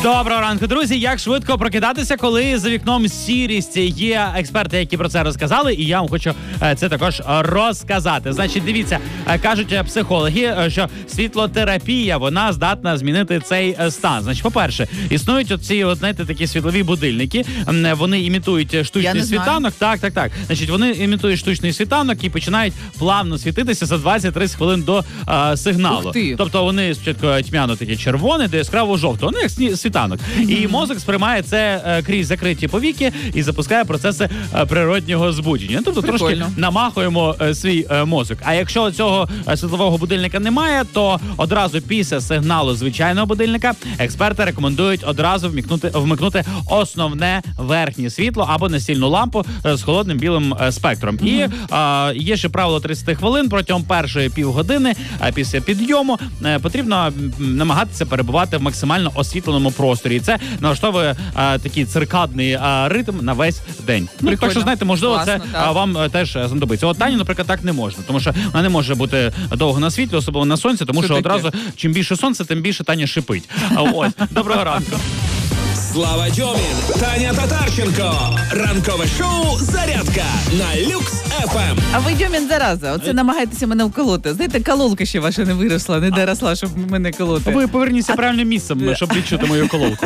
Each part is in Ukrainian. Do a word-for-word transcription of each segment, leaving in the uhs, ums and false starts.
Доброго ранку, друзі. Як швидко прокидатися, коли за вікном сірість? Є експерти, які про це розказали, і я вам хочу це також розказати. Значить, дивіться, кажуть психологи, що світлотерапія, вона здатна змінити цей стан. Значить, по-перше, існують оці, от, знаєте, такі світлові будильники. Вони імітують штучний світанок. Так, так, так. Значить, вони імітують штучний світанок і починають плавно світитися за двадцять-тридцять хвилин до а, сигналу. Тобто вони спочатку тьмяно такі червоні, до яскраво жовтого. Вони як світанок. Mm-hmm. І мозок сприймає це е, крізь закриті повіки і запускає процеси е, природнього збудження. Тобто Прикольно. Трошки намахуємо е, свій е, мозок. А якщо цього е, світлового будильника немає, то одразу після сигналу звичайного будильника експерти рекомендують одразу вмикнути, вмикнути основне верхнє світло або настільну лампу е, з холодним білим е, спектром. Mm-hmm. І е, є ще правило тридцять хвилин протягом першої півгодини е, після підйому е, потрібно намагатися перебувати в максимально освітленому просторі. І це налаштовує а, такий циркадний а, ритм на весь день. Ну, так що, знаєте, можливо, Класно, це а, вам а, теж знадобиться. От Тані, наприклад, так не можна, тому що вона не може бути довго на світлі, особливо на сонці, тому що, що одразу, чим більше сонця, тим більше Таня шипить. А, ось, доброго ранку. Слава Дьомін, Таня Татарченко. Ранкове шоу «Зарядка» на Люкс еф ем. А ви, Дьомін, зараза, оце намагаєтеся мене вколоти. Знаєте, кололка ще ваша не виросла, не доросла, щоб мене колоти. Ви поверніться а... правильним місцем, щоб відчути мою кололку.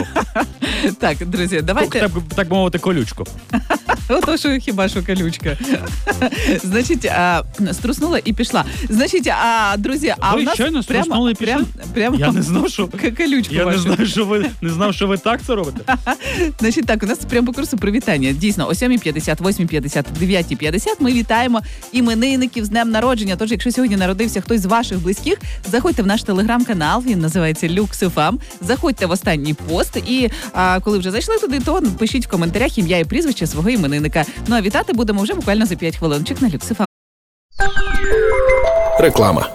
Так, друзі, давайте... Так, так мовити, колючку. Ото що, хіба що колючка. Значить, а, струснула і пішла. Значить, а, друзі, а ви у нас щойно струснули і пішли? Прямо, я не знав, що... колючку Я вашу. не знаю, що ви, не знав, що ви так це робите. Значить так, у нас прямо по курсу привітання. Дійсно, о сьомій п'ятдесят, восьмій п'ятдесят, дев'ятій п'ятдесят ми вітаємо іменинників з днем народження. Тож, якщо сьогодні народився хтось з ваших близьких, заходьте в наш телеграм-канал, він називається Люкс еф ем. Заходьте в останній пост і а, коли вже зайшли туди, то пишіть в коментарях ім'я і прізвище свого іменинника. Ну а вітати будемо вже буквально за п'ять хвилиночок на Люкс еф ем. Реклама.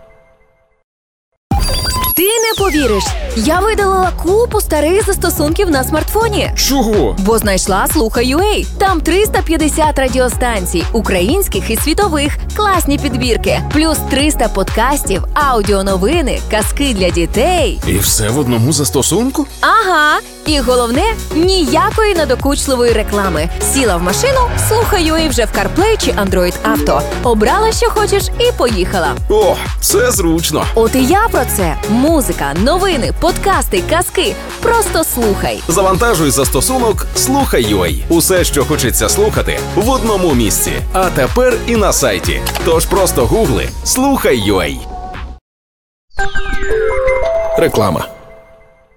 Ти не повіриш, я видалила купу старих застосунків на смартфоні. Чого? Бо знайшла Слухай.ua. Там триста п'ятдесят радіостанцій, українських і світових, класні підбірки, плюс триста подкастів, аудіоновини, казки для дітей. І все в одному застосунку? Ага. І головне, ніякої надокучливої реклами. Сіла в машину, Слухай.ua вже в CarPlay чи Android Auto. Обрала, що хочеш, і поїхала. О, це зручно. От і я про це. Музика, новини, подкасти, казки. Просто слухай. Завантажуй застосунок Слухай.ua. Усе, що хочеться слухати, в одному місці. А тепер і на сайті. Тож просто гугли Слухай.ua. Реклама.